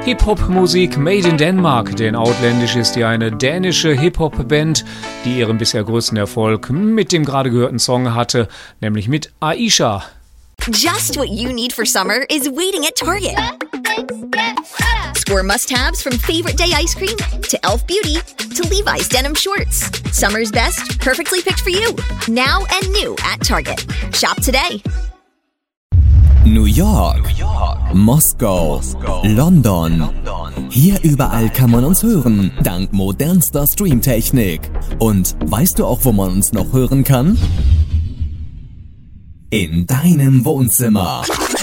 Hip-Hop-Musik made in Denmark, denn Outlandish ist ja eine dänische Hip-Hop-Band, die ihren bisher größten Erfolg mit dem gerade gehörten Song hatte, nämlich mit Aisha. Just what you need for summer is waiting at Target. Score must-haves from Favorite Day ice cream to Elf Beauty to Levi's denim shorts. Summer's best, perfectly picked for you. Now and new at Target. Shop today. New York, Moskau, London. Hier überall kann man uns hören, dank modernster Streamtechnik. Und weißt du auch, wo man uns noch hören kann? In deinem Wohnzimmer.